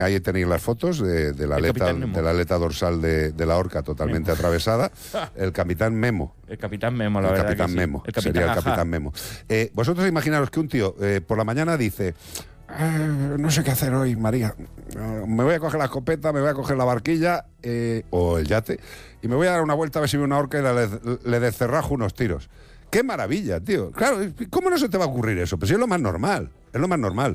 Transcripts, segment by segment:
Ahí tenéis las fotos de la aleta dorsal de la orca totalmente atravesada. El capitán Memo. El capitán Memo, la verdad. Capitán que Memo. Sí. Sería el capitán Memo. Vosotros imaginaros que un tío por la mañana dice... no sé qué hacer hoy, María. Me voy a coger la escopeta, me voy a coger la barquilla o el yate y me voy a dar una vuelta a ver si veo una orca y le descerrajo unos tiros. ¡Qué maravilla, tío! Claro, ¿cómo no se te va a ocurrir eso? Pues es lo más normal, es lo más normal.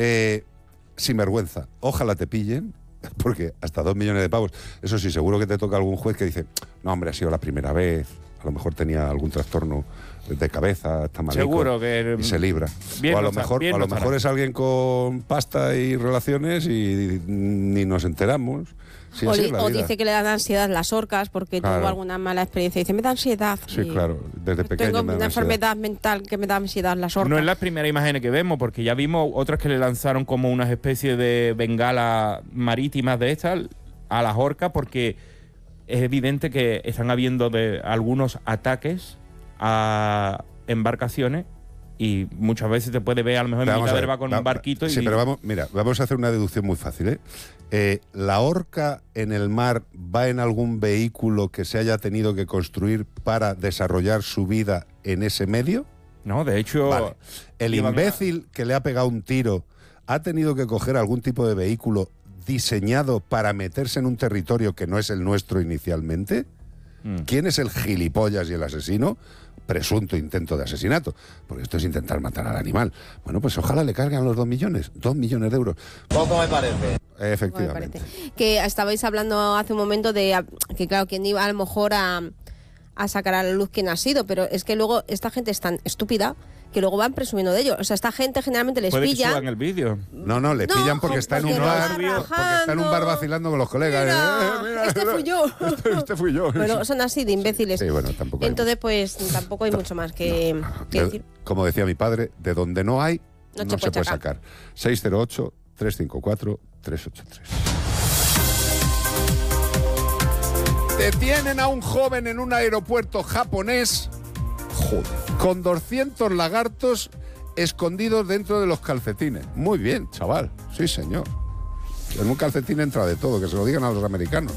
Sinvergüenza. Ojalá te pillen, porque hasta 2 millones de pavos. Eso sí, seguro que te toca algún juez que dice, no, hombre, ha sido la primera vez, a lo mejor tenía algún trastorno de cabeza, está malito. Seguro que... Y se libra. O a lo mejor es alguien con pasta y relaciones y ni nos enteramos. Sí, o dice que le dan ansiedad las orcas porque tuvo alguna mala experiencia. Dice, me da ansiedad. Sí, claro, desde pequeño tengo me da una ansiedad. enfermedad mental que me da ansiedad las orcas. No es la primera imagen que vemos, porque ya vimos otras que le lanzaron como unas especies de bengalas marítimas de estas a las orcas, porque es evidente que están habiendo algunos ataques a embarcaciones y muchas veces te puede ver a lo mejor en mitad con un barquito. Sí, pero vamos a hacer una deducción muy fácil, ¿la orca en el mar va en algún vehículo que se haya tenido que construir para desarrollar su vida en ese medio? No, de hecho... Vale. El imbécil que le ha pegado un tiro ha tenido que coger algún tipo de vehículo diseñado para meterse en un territorio que no es el nuestro inicialmente. ¿Quién es el gilipollas y el asesino? Presunto intento de asesinato, porque esto es intentar matar al animal. Bueno, pues ojalá le carguen los 2 millones de euros. Poco me parece. Efectivamente. Que estabais hablando hace un momento de que, claro, quién iba a lo mejor a sacar a la luz quién ha sido, pero es que luego esta gente es tan estúpida que luego van presumiendo de ello. O sea, esta gente generalmente les ¿Puede pilla. que suban el vídeo? No, le pillan porque está en un bar vacilando con los colegas. Mira, este fui yo. Este fui yo. Bueno, son así de imbéciles. Sí, bueno, tampoco hay Entonces, pues tampoco hay mucho más que decir. Como decía mi padre, de donde no hay, no se puede sacar. 608-354-383. Detienen a un joven en un aeropuerto japonés con 200 lagartos escondidos dentro de los calcetines. Muy bien, chaval. Sí, señor. En un calcetín entra de todo, que se lo digan a los americanos.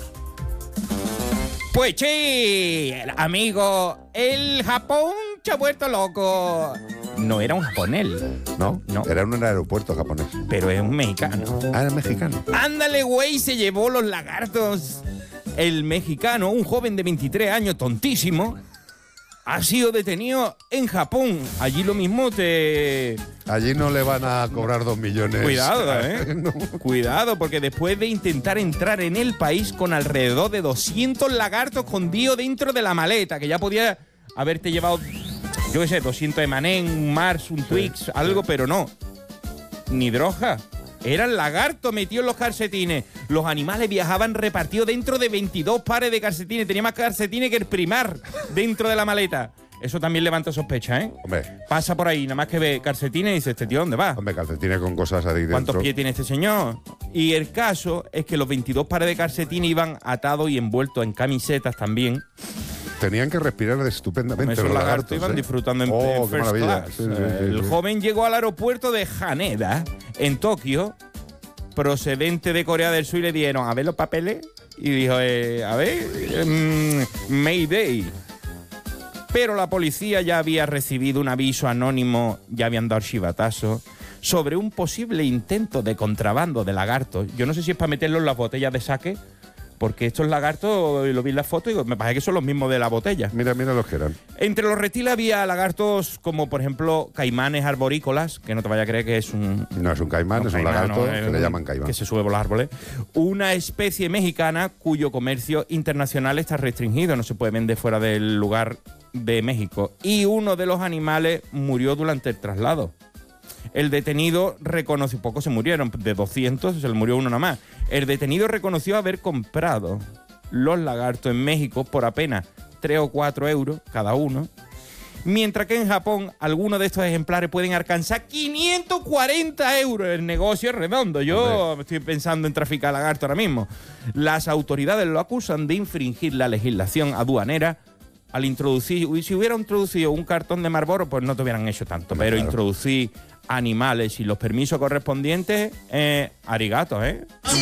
Pues sí, amigo, el Japón se ha vuelto loco. No era un japonés. No, era en un aeropuerto japonés. Pero es un mexicano. Ah, era mexicano. Ándale, güey, se llevó los lagartos. El mexicano, un joven de 23 años, tontísimo, ha sido detenido en Japón. Allí lo mismo Allí no le van a cobrar 2 millones. Cuidado, No. Cuidado, porque después de intentar entrar en el país con alrededor de 200 lagartos escondidos dentro de la maleta, que ya podía haberte llevado, yo qué sé, 200 M&M, un Mars, un Twix, algo, pero no. Ni droga. Eran lagartos metidos en los calcetines. Los animales viajaban repartidos dentro de 22 pares de calcetines. Tenía más calcetines que el primar dentro de la maleta. Eso también levanta sospecha, ¿eh? Hombre. Pasa por ahí, nada más que ve calcetines y dice, ¿este tío dónde va? Hombre, calcetines con cosas ahí dentro. ¿Cuántos pies tiene este señor? Y el caso es que los 22 pares de calcetines iban atados y envueltos en camisetas también. Tenían que respirar estupendamente Esos los lagartos iban disfrutando en qué first maravilla. class. Sí, El joven llegó al aeropuerto de Haneda, en Tokio, procedente de Corea del Sur, y le dieron a ver los papeles y dijo, a ver, Mayday. Pero la policía ya había recibido un aviso anónimo, ya habían dado chivatazo, sobre un posible intento de contrabando de lagartos. Yo no sé si es para meterlos en las botellas de sake, porque estos lagartos, lo vi en la foto y me parece que son los mismos de la botella. Mira los que eran. Entre los reptiles había lagartos como, por ejemplo, caimanes arborícolas, que no te vaya a creer que es un... No es un caimán, es un lagarto que le llaman caimán. Que se sube por los árboles. Una especie mexicana cuyo comercio internacional está restringido, no se puede vender fuera del lugar de México. Y uno de los animales murió durante el traslado. El detenido reconoció, pocos se murieron, de 200 se le murió uno nada más. El detenido reconoció haber comprado los lagartos en México por apenas 3 o 4 euros cada uno, mientras que en Japón algunos de estos ejemplares pueden alcanzar 540 euros. El negocio es redondo. Yo estoy pensando en traficar lagartos ahora mismo. Las autoridades lo acusan de infringir la legislación aduanera al introducir, si hubiera introducido un cartón de Marlboro, pues no te hubieran hecho tanto, pero claro, introducir animales y los permisos correspondientes, arigato, ¿eh?